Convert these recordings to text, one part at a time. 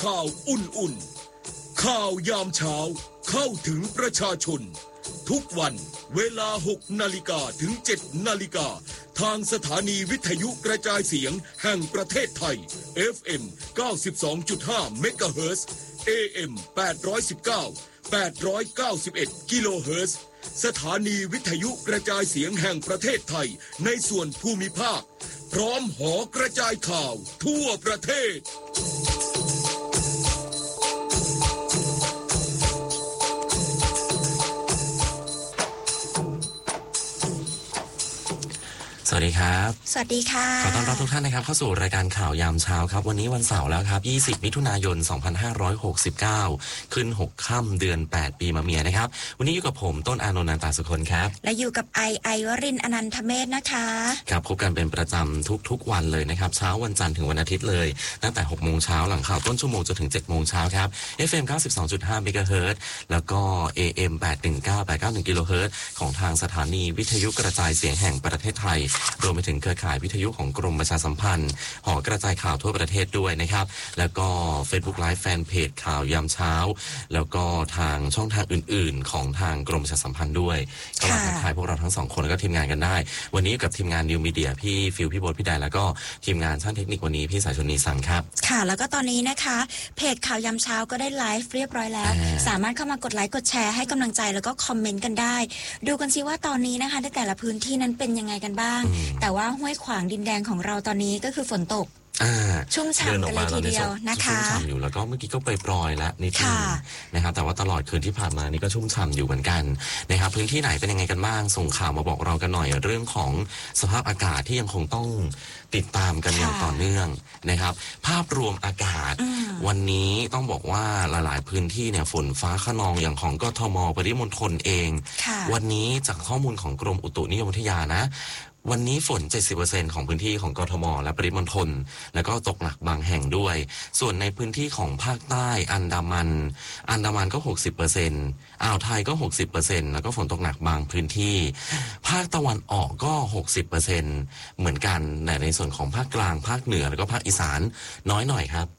ข่าวอุ่นๆข่าวยามเช้าเข้าถึงประชาชนทุกวันเวลา 6 นาฬิกาถึง 7 นาฬิกาทางสถานีวิทยุกระจายเสียงแห่งประเทศไทย FM 92.5 เมกะเฮิรตซ์ AM 819 891 กิโลเฮิรตซ์สถานีวิทยุกระจายเสียงแห่งประเทศไทยในส่วนภูมิภาคพร้อมหอกระจายข่าวทั่วประเทศสวัสดีครับสวัสดีค่ะขอต้อนรับทุกท่านนะครับเข้าสู่รายการข่าวยามเช้าครับวันนี้วันเสาร์แล้วครับ20มิถุนายน2569ขึ้น6ค่ำเดือน8ปีมะเมียนะครับวันนี้อยู่กับผมต้นอานนท์นันตาสุคนครับและอยู่กับไอวรินทร์อนันทเมธนะคะครับพบกันเป็นประจำทุกวันเลยนะครับเช้าวันจันทร์ถึงวันอาทิตย์เลยตั้งแต่ 6 โมงเช้าหลังข่าวต้นชั่วโมงจนถึง 7 โมงเช้าครับ FM 92.5 เมกะเฮิรตซ์แล้วก็ AM 819 891 กิโลเฮิรตซ์ของทางสถานีวิทยุกระจายเสียงแห่งประเทศไทยรวมไปถึงเครือข่ายวิทยุของกรมประชาสัมพันธ์หอกระจายข่าวทั่วประเทศด้วยนะครับแล้วก็ Facebook Live แฟนเพจข่าวยามเช้าแล้วก็ทางช่องทางอื่นๆของทางกรมประชาสัมพันธ์ด้วยก็มาทักทายพวกเราทั้งสองคนแล้วก็ทีมงานกันได้วันนี้กับทีมงานนิวมีเดียพี่ฟิลพี่โบ๊ทพี่แดนแล้วก็ทีมงานช่างเทคนิควันนี้พี่สายชนีสังครับค่ะแล้วก็ตอนนี้นะคะเพจข่าวยามเช้าก็ได้ไลฟ์เรียบร้อยแล้วสามารถเข้ามากดไลค์กดแชร์ให้กำลังใจแล้วก็คอมเมนต์กันได้ดูกันซิว่าตอนนี้นะคะในแต่ละพื้นที่นั้นเป็นยังไงกันบ้างแต่ว่าห้วยขวางดินแดงของเราตอนนี้ก็คือฝนตกชุ่มฉ่ำกันเลยทีเดียวนะคะชุ่มฉ่ำอยู่แล้วก็เมื่อกี้ก็ปล่อยๆแล้วนิดนึงนะครับแต่ว่าตลอดคืนที่ผ่านมานี่ก็ชุ่มฉ่ำอยู่เหมือนกันนะครับพื้นที่ไหนเป็นยังไงกันบ้างส่งข่าวมาบอกเรากันหน่อยเรื่องของสภาพอากาศที่ยังคงต้องติดตามกันอย่างต่อเนื่องนะครับภาพรวมอากาศวันนี้ต้องบอกว่าหลายๆพื้นที่เนี่ยฝนฟ้าคะนองอย่างของกทม.ปริมณฑลเองวันนี้จากข้อมูลของกรมอุตุนิยมวิทยานะวันนี้ฝน 70% ของพื้นที่ของกทม.และปริมณฑลแล้วก็ตกหนักบางแห่งด้วยส่วนในพื้นที่ของภาคใต้อันดามันก็ 60% อ่าวไทยก็ 60% แล้วก็ฝนตกหนักบางพื้นที่ภาคตะวันออกก็ 60% เหมือนกันแต่ในส่วนของภาคกลางภาคเหนือแล้วก็ภาคอีสานน้อยหน่อยครับ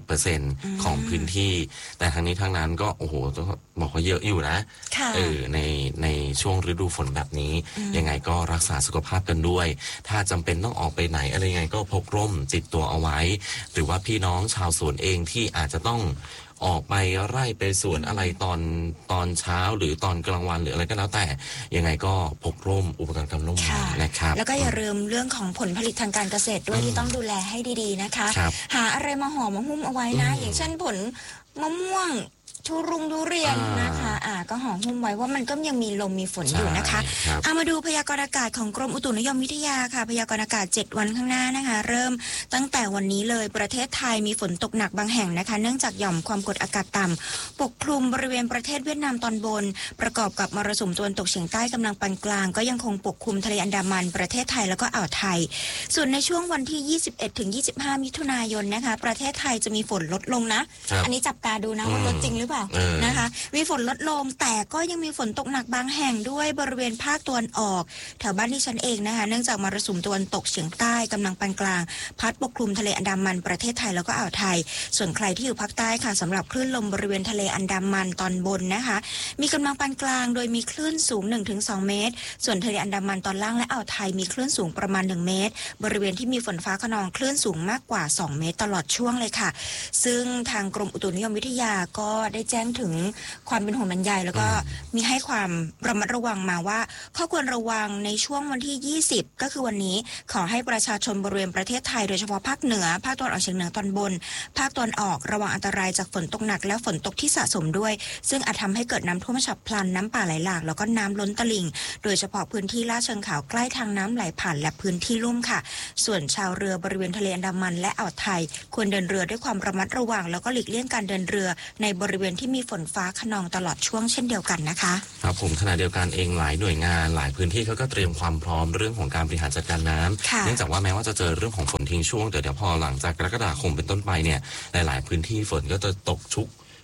40% ของพื้นที่แต่ทั้งนี้ทั้งนั้นก็โอ้โหต้องบอกว่าเยอะอยู่นะในช่วงฤดูฝนแบบนี้ยังไงก็รักษาสุขภาพกันด้วยถ้าจำเป็นต้องออกไปไหนอะไรยังไงก็พกร่มติดตัวเอาไว้หรือว่าพี่น้องชาวสวนเองที่อาจจะต้องออกไปไร่ไปสวนอะไรตอนเช้าหรือตอนกลางวันหรืออะไรก็แล้วแต่ยังไงก็พกร่มอุปกรณ์กำร่มมานะครับแล้วก็อย่าลืมเรื่องของผลผลิตทางการเกษตรด้วยที่ต้องดูแลให้ดีๆนะคะหาอะไรมาห่อมาหุ้มเอาไว้นะอย่างเช่นผลมะม่วงทุเรียนนะคะก็ห่อหุ้มไว้ว่ามันก็ยังมีลมมีฝนอยู่นะคะเอามาดูพยากรณ์อากาศของกรมอุตุนิยมวิทยาค่ะพยากรณ์อากาศ7วันข้างหน้านะคะเริ่มตั้งแต่วันนี้เลยประเทศไทยมีฝนตกหนักบางแห่งนะคะเนื่องจากหย่อมความกดอากาศต่ำปกคลุมบริเวณประเทศเวียดนามตอนบนประกอบกับมรสุมตะวันตกเฉียงใต้กำลังปานกลางก็ยังคงปกคลุมทะเลอันดามันประเทศไทยแล้วก็อ่าวไทยส่วนในช่วงวันที่21ถึง25มิถุนายนนะคะประเทศไทยจะมีฝนลดลงนะอันนี้จับตาดูนะว่าลดจริงหรือเปล่านะคะมีฝนลดลงแต่ก็ยังมีฝนตกหนักบางแห่งด้วยบริเวณภาคตะวันออกแถวบ้านที่ฉันเองนะคะเนื่องจากมรสุมตะวันตกเฉียงใต้กำลังปานกลางพัดปกคลุมทะเลอันดามันประเทศไทยแล้วก็อ่าวไทยส่วนใครที่อยู่ภาคใต้ค่ะสำหรับคลื่นลมบริเวณทะเลอันดามันตอนบนนะคะมีกำลังปานกลางโดยมีคลื่นสูง 1-2 เมตรส่วนทะเลอันดามันตอนล่างและอ่าวไทยมีคลื่นสูงประมาณ1เมตรบริเวณที่มีฝนฟ้าคะนองคลื่นสูงมากกว่า2เมตรตลอดช่วงเลยค่ะซึ่งทางกรมอุตุนิยมวิทยาก็ได้แจ้งถึงความเป็นห่วงบรรยายแล้วก็มีให้ความระมัดระวังมาว่าข้อควรระวังในช่วงวันที่20ก็คือวันนี้ขอให้ประชาชนบริเวณประเทศไทยโดยเฉพาะภาคเหนือภาคตะวันออกเฉียงเหนือตอนบนภาคตะวันออกระวังอันตรายจากฝนตกหนักและฝนตกที่สะสมด้วยซึ่งอาจทำให้เกิดน้ำท่วมฉับพลันน้ำป่าไหลหลากแล้วก็น้ำล้นตลิ่งโดยเฉพาะพื้นที่ลาดเชิงเขาใกล้ทางน้ำไหลผ่านและพื้นที่ลุ่มค่ะส่วนชาวเรือบริเวณทะเลอันดามันและอ่าวไทยควรเดินเรือด้วยความระมัดระวังแล้วก็หลีกเลี่ยงการเดินเรือในบริเวณที่มีฝนฟ้าคะนองตลอดช่วงเช่นเดียวกันนะคะครับผมขณะเดียวกันเองหลายหน่วยงานหลายพื้นที่เขาก็เตรียมความพร้อมเรื่องของการบริหารจัดการน้ำเนื่องจากว่าแม้ว่าจะเจอเรื่องของฝนทิ้งช่วงแต่เดี๋ยวพอหลังจากกรกฎาคมเป็นต้นไปเนี่ยหลายๆพื้นที่ฝนก็จะตกชุก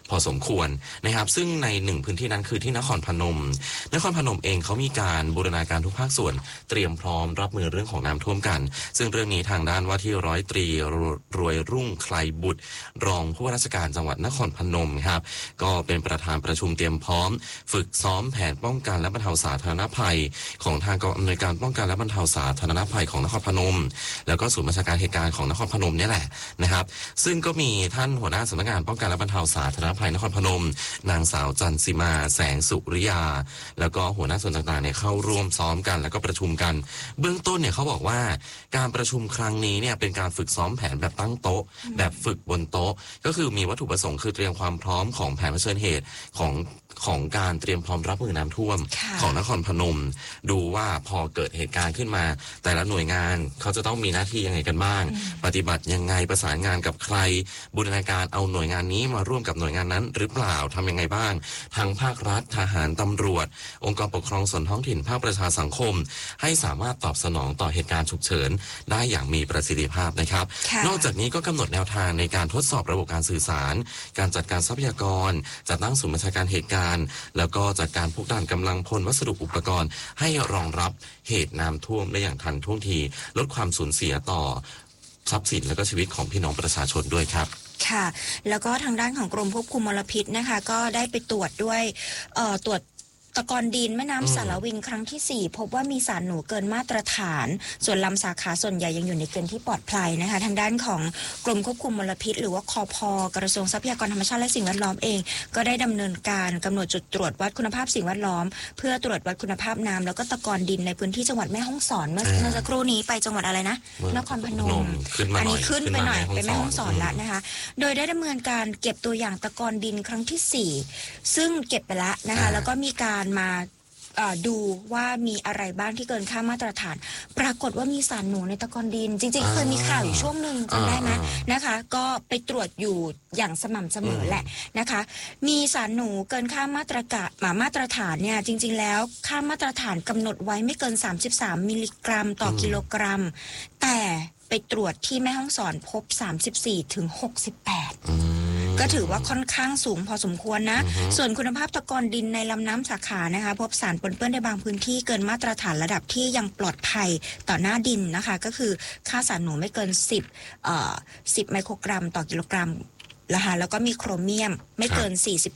พอสมควรนะครับซึ่งในหนึ่งพื้นที่นั้นคือที่นครพนมเองเขามีการบูรณาการทุกภาคส่วนเตรียมพร้อมรับมือเรื่องของน้ำท่วมกันซึ่งเรื่องนี้ทางด้านว่าที่ร้อยตรีรวยรุ่งไคลบุตรรองผู้ว่าราชการจังหวัดนครพนมครับก็เป็นประธานประชุมเตรียมพร้อมฝึกซ้อมแผนป้องกันและบรรเทาสาธารณภัยของทางกองอำนวยการป้องกันและบรรเทาสาธารณภัยของนครพนมแล้วก็ศูนย์บัญชาการเหตุการณ์ของนครพนมนี่แหละนะครับซึ่งก็มีท่านหัวหน้าสำนักงานป้องกันและบรรเทาสาธารณภัยนครพนมนางสาวจันทร์สีมาแสงสุริยาแล้วก็หัวหน้าส่วนต่างๆเนี่ยเข้าร่วมซ้อมกันแล้วก็ประชุมกันเบื้องต้นเนี่ยเขาบอกว่าการประชุมครั้งนี้เนี่ยเป็นการฝึกซ้อมแผนแบบตั้งโต๊ะแบบฝึกบนโต๊ะก็คือมีวัตถุประสงค์คือเตรียมความพร้อมของแผนเผชิญเหตุของการเตรียมพร้อมรับมือน้ำท่วมของนครพนมดูว่าพอเกิดเหตุการณ์ขึ้นมาแต่ละหน่วยงานเขาจะต้องมีหน้าที่ยังไงกันบ้างปฏิบัติยังไงประสานงานกับใครบูรณาการเอาหน่วยงานนี้มาร่วมกับหน่วยงานนั้นหรือเปล่าทำยังไงบ้างทางภาครัฐทหารตำรวจองค์กรปกครองส่วนท้องถิ่นภาคประชาสังคมให้สามารถตอบสนองต่อเหตุการณ์ฉุกเฉินได้อย่างมีประสิทธิภาพนะครับนอกจากนี้ก็กำหนดแนวทางในการทดสอบระบบการสื่อสารการจัดการทรัพยากรจัดตั้งศูนย์บัญชาการเหตุการณ์แล้วก็จัดการพวกด้านกำลังพลวัสดุอุปกรณ์ให้รองรับเหตุน้ำท่วมได้อย่างทันท่วงทีลดความสูญเสียต่อทรัพย์สินและก็ชีวิตของพี่น้องประชาชนด้วยครับค่ะแล้วก็ทางด้านของกรมควบคุมมลพิษนะคะก็ได้ไปตรวจด้วยตรวจตะกอนดินแม่น้ำสารวินครั้งที่4พบว่ามีสารหนูเกินมาตรฐานส่วนลำสาขาส่วนใหญ่ยังอยู่ในเกณฑ์ที่ปลอดภัยนะคะทางด้านของกรมควบคุมมลพิษหรือว่าคพ.กระทรวงทรัพยากรธรรมชาติและสิ่งแวดล้อมเองก็ได้ดำเนินการกำหนดจุดตรวจวัดคุณภาพสิ่งแวดล้อมเพื่อตรวจวัดคุณภาพน้ำแล้วก็ตะกอนดินในพื้นที่จังหวัดแม่ฮ่องสอนเมื่อสักครู่นี้ไปจังหวัดอะไรนะนครพนมอันนี้ขึ้นไปหน่อยไปแม่ฮ่องสอนแล้วนะคะโดยได้ดำเนินการเก็บตัวอย่างตะกอนดินครั้งที่4ซึ่งเก็บไปแล้วนะคะแล้วก็มีการมาดูว่ามีอะไรบ้างที่เกินค่ามาตรฐานปรากฏว่ามีสารหนูในตะกอนดินจริงๆเคยมีข่าวอยู่ช่วงหนึ่งจำได้ไหมนะคะก็ไปตรวจอยู่อย่างสม่ำเสมอแหละนะคะมีสารหนูเกินค่ามาตรฐานเนี่ยจริงๆแล้วค่ามาตรฐานกำหนดไว้ไม่เกิน33มิลลิกรัมต่อกิโลกรัมแต่ไปตรวจที่แม่ฮ่องสอนพบ34 ถึง 68ก็ถือว่าค่อนข้างสูงพอสมควรนะส่วนคุณภาพตะกอนดินในลำน้ำสาขานะคะพบสารปนเปื้อนในบางพื้นที่เกินมาตรฐานระดับที่ยังปลอดภัยต่อหน้าดินนะคะก็คือค่าสารหนูไม่เกิน10ไมโครกรัมต่อกิโลกรัมนะคะแล้วก็มีโครเมียมไม่เกิน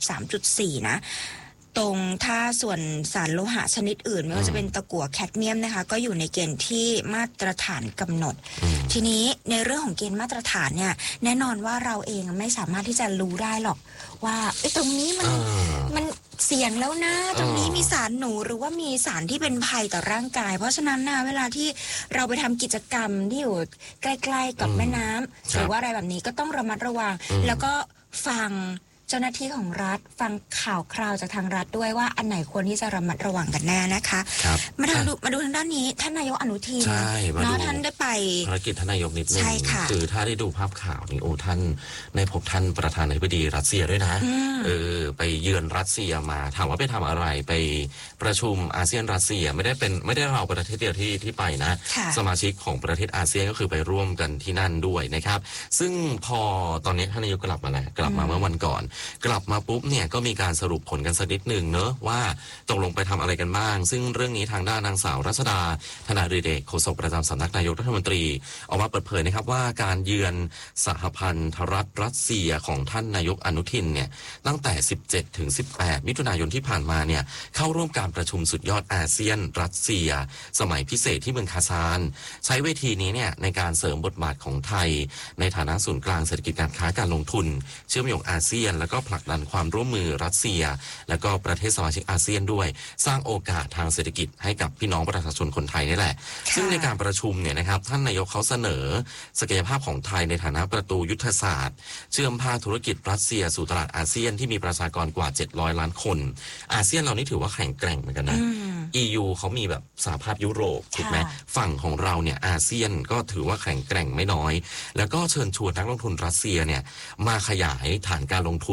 43.4 นะตรงถ้าส่วนสารโลหะชนิดอื่นไม่ว่าจะเป็นตะกั่วแคดเมียมนะคะก็อยู่ในเกณฑ์ที่มาตรฐานกำหนดทีนี้ในเรื่องของเกณฑ์มาตรฐานเนี่ยแน่นอนว่าเราเองไม่สามารถที่จะรู้ได้หรอกว่าตรงนี้มันเสี่ยงแล้วนะตรงนี้มีสารหนูหรือว่ามีสารที่เป็นภัยต่อร่างกายเพราะฉะนั้นนะเวลาที่เราไปทำกิจกรรมที่อยู่ใกล้ๆกับแม่น้ำหรือว่าอะไรแบบนี้ก็ต้องระมัดระวังแล้วก็ฟังเจ้าหน้าที่ของรัฐฟังข่าวคราวจากทางรัฐด้วยว่าอันไหนควรที่จะระมัดระวังกันแน่นะคะมาดูทางด้านนี้ท่านนายกอนุทินเนาะท่านได้ไปภารกิจท่านนายกนิดนึงคือถ้าได้ดูภาพข่าวนี่ท่านในพบท่านประธานาธิบดีรัสเซียด้วยนะไปเยือนรัสเซียมาถามว่าไปทำอะไรไปประชุมอาเซียนรัสเซียไม่ได้เราประเทศเดียวที่ไปนะสมาชิกของประเทศอาเซียนก็คือไปร่วมกันที่นั่นด้วยนะครับซึ่งพอตอนนี้ท่านนายกกลับมาเมื่อวันก่อนกลับมาปุ๊บเนี่ยก็มีการสรุปผลกันสักนิดหนึ่งเนอะว่าตกลงไปทำอะไรกันบ้างซึ่งเรื่องนี้ทางด้านนางสาวรัชดาธนาฤเดชโฆษกประจำสำนักนายกรัฐมนตรีออกมาเปิดเผยนะครับว่าการเยือนสหพันธรัฐรัสเซียของท่านนายกอนุทินเนี่ยตั้งแต่17 ถึง 18 มิถุนายนที่ผ่านมาเนี่ยเข้าร่วมการประชุมสุดยอดอาเซียนรัสเซียสมัยพิเศษที่เมืองคาซานใช้เวทีนี้เนี่ยในการเสริมบทบาทของไทยในฐานะศูนย์กลางเศรษฐกิจการค้าการลงทุนเชื่อมโยงอาเซียนแล้วก็ผลักดันความร่วมมือรัสเซียและก็ประเทศสมาชิกอาเซียนด้วยสร้างโอกาสทางเศรษฐกิจให้กับพี่น้องประชาชนคนไทยนี่แหละซึ่งในการประชุมเนี่ยนะครับท่านนายกเขาเสนอศักยภาพของไทยในฐานะประตูยุทธศาสตร์เชื่อมภาคธุรกิจรัสเซียสู่ตลาดอาเซียนที่มีประชากรกว่า700 ล้านคนอาเซียนเรานี่ถือว่าแข็งแกร่งเหมือนกันนะ EU เขามีแบบสหภาพยุโรปถูกไหมฝั่งของเราเนี่ยอาเซียนก็ถือว่าแข็งแกร่งไม่น้อยแล้วก็เชิญชวนนักลงทุนรัสเซียเนี่ยมาขยายฐานการลงทุน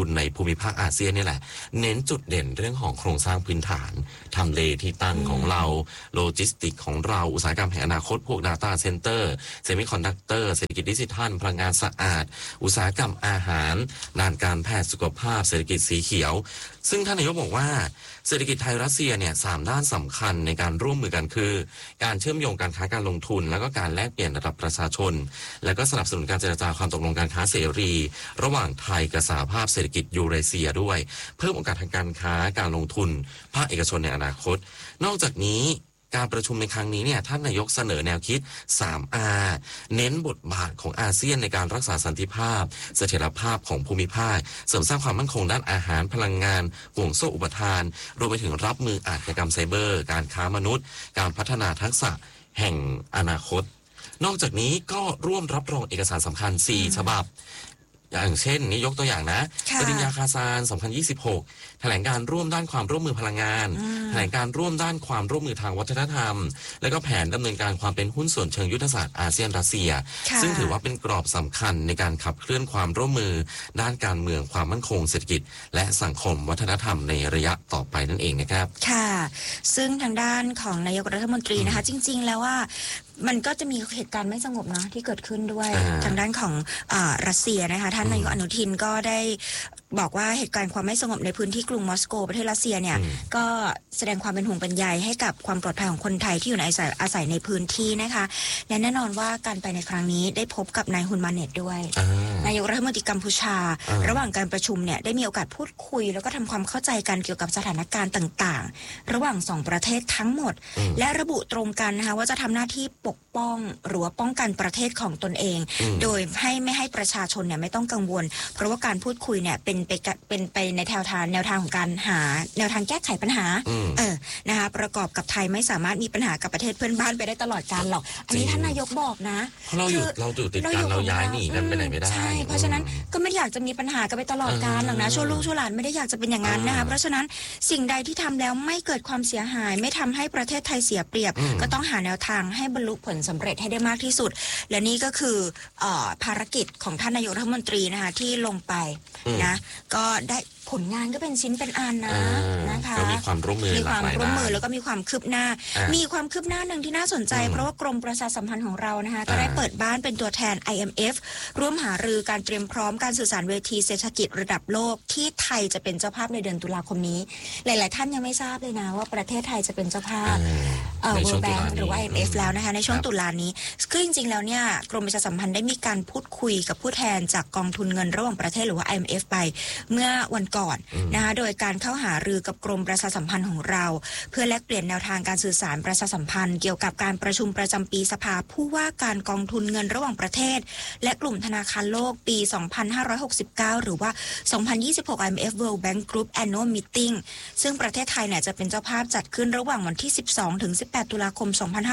นในภูมิภาคอาเซียนนี่แหละเน้นจุดเด่นเรื่องของโครงสร้างพื้นฐานทำเลที่ตั้งของเราโลจิสติกของเราอุตสาหกรรมแห่งอนาคตพวก Data Center เซมิคอนดักเตอร์เศรษฐกิจดิจิทัลพลังงานสะอาดอุตสาหกรรมอาหารด้านการแพทย์สุขภาพเศรษฐกิจสีเขียวซึ่งท่านนายกบอกว่าเศรษฐกิจไทยรัสเซียเนี่ย3ด้านสำคัญในการร่วมมือกันคือการเชื่อมโยงการค้าการลงทุนแล้วก็การแลกเปลี่ยนระดับประชาชนและก็สนับสนุนการเจรจาความตกลงการค้าเสรีระหว่างไทยกับสหภาพเศรษฐกิจยูเรเซียด้วยเพิ่มโอกาสทางการค้าการลงทุนภาคเอกชนในอนาคตนอกจากนี้การประชุมในครั้งนี้เนี่ยท่านนายกเสนอแนวคิด 3R เน้นบทบาทของอาเซียนในการรักษาสันติภาพเสถียรภาพของภูมิภาคเสริมสร้างความมั่นคงด้านอาหารพลังงานห่วงโซ่อุปทานรวมไปถึงรับมืออาชญากรรมไซเบอร์การค้ามนุษย์การพัฒนาทักษะแห่งอนาคตนอกจากนี้ก็ร่วมรับรองเอกสารสำคัญ4ฉบับอย่างเช่นนี้ยกตัวอย่างนะปริญญาคาซาน2026แถลงการร่วมด้านความร่วมมือพลังงานแถลงการร่วมด้านความร่วมมือทางวัฒนธรรมและก็แผนดำเนินการความเป็นหุ้นส่วนเชิงยุทธศาสตร์อาเซียนรัสเซียซึ่งถือว่าเป็นกรอบสำคัญในการขับเคลื่อนความร่วมมือด้านการเมืองความมั่นคงเศรษฐกิจและสังคมวัฒนธรรมในระยะต่อไปนั่นเองนะครับค่ะซึ่งทางด้านของนายกรัฐมนตรีนะคะจริงๆแล้วว่ามันก็จะมีเหตุการณ์ไม่สงบนะที่เกิดขึ้นด้วยทางด้านของรัสเซียนะคะท่านนายกอนุทินก็ได้บอกว่าเหตุการณ์ความไม่สงบในพื้นที่กรุงมอสโกประเทศรัสเซียเนี่ยก็แสดงความเป็นห่วงเป็นใยให้กับความปลอดภัยของคนไทยที่อยู่ในอาศัยในพื้นที่นะคะและแน่นอนว่าการไปในครั้งนี้ได้พบกับนายฮุนมาเนตด้วยนายกรัฐมนตรีกัมพูชาระหว่างการประชุมเนี่ยได้มีโอกาสพูดคุยแล้วก็ทำความเข้าใจกันเกี่ยวกับสถานการณ์ต่างๆระหว่าง2ประเทศทั้งหมดและระบุตรงกันนะคะว่าจะทำหน้าที่ปกป้องหรือว่าป้องกันประเทศของตนเองโดยไม่ให้ประชาชนเนี่ยไม่ต้องกังวลเพราะว่าการพูดคุยเนี่ยเป็นไปในแนวทางของการหาแนวทางแก้ไขปัญหานะคะประกอบกับไทยไม่สามารถมีปัญหากับประเทศเพื่อนบ้านไปได้ตลอดกาลหรอกอันนี้ท่านนายกบอกนะเพราะเราอยู่ติดกันเราย้ายหนีกันไปไหนไม่ได้ใช่เพราะฉะนั้นก็ไม่อยากจะมีปัญหากันไปตลอดกาลหรอกนะชั่วลูกชั่วหลานไม่ได้อยากจะเป็นอย่างนั้นนะคะเพราะฉะนั้นสิ่งใดที่ทำแล้วไม่เกิดความเสียหายไม่ทำให้ประเทศไทยเสียเปรียบก็ต้องหาแนวทางให้บรรลุผลสำเร็จให้ได้มากที่สุดและนี่ก็คือภารกิจของท่านนายกรัฐมนตรีนะคะที่ลงไปนะก็ได้ผลงานก็เป็นชิ้นเป็นอันนะคะก็มีความร่วมมือแล้วก็มีความคืบหน้ามีความคืบหน้าหนึ่งที่น่าสนใจเพราะว่ากรมประชาสัมพันธ์ของเรานะคะก็ได้เปิดบ้านเป็นตัวแทน IMF ร่วมหารือการเตรียมพร้อมการสื่อสารเวทีเศรษฐกิจระดับโลกที่ไทยจะเป็นเจ้าภาพในเดือนตุลาคมนี้หลายๆท่านยังไม่ทราบเลยนะว่าประเทศไทยจะเป็นเจ้าภาพWorld Bank หรือว่า IMF แล้วนะคะในช่วงตุลานี้คือจริงๆแล้วเนี่ยกรมประชาสัมพันธ์ได้มีการพูดคุยกับผู้แทนจากกองทุนเงินระหว่างประเทศหรือว่า IMF ไปเมื่อวันก่อนนะคะโดยการเข้าหารือกับกรมประชาสัมพันธ์ของเราเพื่อแลกเปลี่ยนแนวทางการสื่อสารประชาสัมพันธ์เกี่ยวกับการประชุมประจำปีสภาผู้ว่าการกองทุนเงินระหว่างประเทศและกลุ่มธนาคารโลกปี 2569 หรือว่า 2026 IMF World Bank Group Annual Meeting ซึ่งประเทศไทยเนี่ยจะเป็นเจ้าภาพจัดขึ้นระหว่างวันที่ 12 ถึง 18 ตุลาคม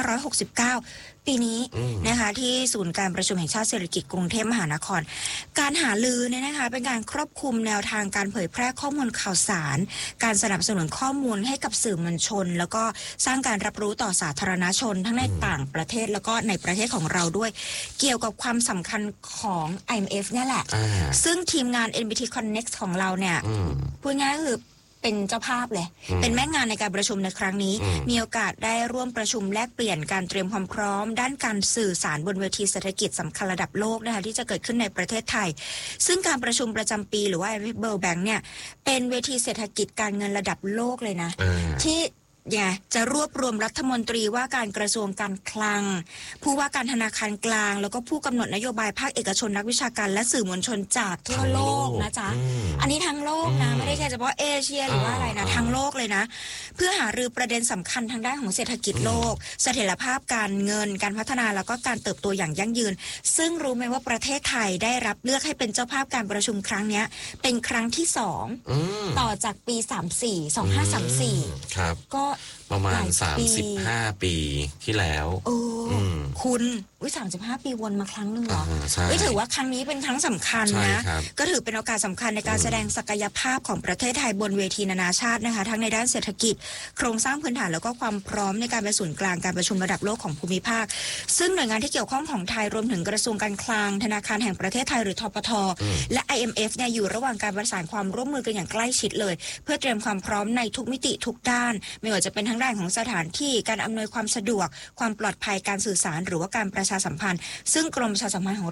2569 ปีนี้นะคะที่ศูนย์การประชุมแห่งชาติเศรษฐกิจกรุงเทพมหานครการหารือเนี่ยนะคะเป็นการครอบคลุมแนวทางการเผยแพร่ข้อมูลข่าวสารการสนับสนุนข้อมูลให้กับสื่อมวลชนแล้วก็สร้างการรับรู้ต่อสาธารณชนทั้งในต่างประเทศแล้วก็ในประเทศของเราด้วยเกี่ยวกับความสำคัญของ IMF เนี่ยแหละซึ่งทีมงาน NBT Connect ของเราเนี่ยพูดง่ายคือเป็นเจ้าภาพเลยเป็นแม่งานในการประชุมในครั้งนี้มีโอกาสได้ร่วมประชุมแลกเปลี่ยนการเตรียมความพร้อมด้านการสื่อสารบนเวทีเศรษฐกิจสำคัญระดับโลกนะคะที่จะเกิดขึ้นในประเทศไทยซึ่งการประชุมประจำปีหรือว่า IMF World Bank เนี่ยเป็นเวทีเศรษฐกิจการเงินระดับโลกเลยนะที่จะรวบรวมรัฐมนตรีว่าการกระทรวงการคลังผู้ว่าการธนาคารกลางแล้วก็ผู้กำหนดนโยบายภาคเอกชนนักวิชาการและสื่อมวลชนจากทั่วโลกนะจ๊ะอันนี้ทั้งโลกนะไม่ได้แค่เฉพาะเอเชียหรือว่าอะไรนะทั้งโลกเลยนะเพื่อหารือประเด็นสำคัญทางด้านของเศรษฐกิจโลกเสถียรภาพการเงินการพัฒนาแล้วก็การเติบโตอย่างยั่งยืนซึ่งรู้ไหมว่าประเทศไทยได้รับเลือกให้เป็นเจ้าภาพการประชุมครั้งนี้เป็นครั้งที่2ต่อจากปี2534ครับก็ประมาหณลายปี 35 ปีที่แล้วโอ้อืมคุณ35 ปีวนมาครั้งหนึ่งเหรอใช่ถือว่าครั้งนี้เป็นครั้งสำคัญใช่นะครับ ก็ถือเป็นโอกาสสำคัญในการแสดงศักยภาพของประเทศไทยบนเวทีนานาชาตินะคะทั้งในด้านเศรษฐกิจโครงสร้างพื้นฐานแล้วก็ความพร้อมในการเป็นศูนย์กลางการประชุมระดับโลกของภูมิภาคซึ่งหน่วยงานที่เกี่ยวข้องของไทยรวมถึงกระทรวงการคลังธนาคารแห่งประเทศไทยหรือธปท.และ IMF เนี่ยอยู่ระหว่างการประสานความร่วมมือกันอย่างใกล้ชิดเลยเพื่อเตรียมความพร้อมในทุกมิติทุกด้านไม่ว่าจะเป็นทั้งด้านของสถานที่การอำนวยความสะดวกความปลอดภัยการสื่อสารหรือว่าการประชาสัมพันธ์ซึ่งกรมประชาสัมพันธ์ของ